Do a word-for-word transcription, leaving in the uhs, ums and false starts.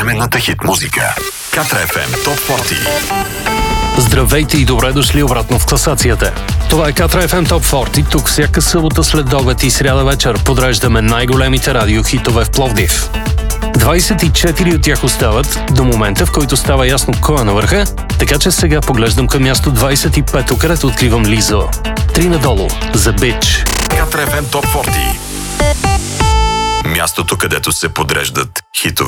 съвременната хит музика. Катра еф ем Топ сорок. Здравейте и добре дошли обратно в класацията. Това е Катра еф ем Топ сорок. Тук всяка събота след обед и сряда вечер подреждаме най-големите радиохитове в Пловдив. двайсет и четири от тях остават до момента, в който става ясно кой е на върха, така че сега поглеждам към място двайсет и пето, където откривам Лизо. Три надолу за Бич. Катра еф ем Топ сорок. Мястото, където се подреждат хитове.